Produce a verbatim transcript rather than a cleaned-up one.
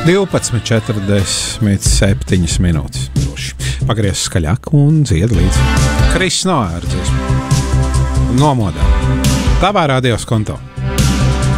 divpadsmit četrdesmit septiņas minūtes. Pagriez skaļāk un dzied līdzi Kris Noā ar dziesmu Nomodā. Tavā radio skonto.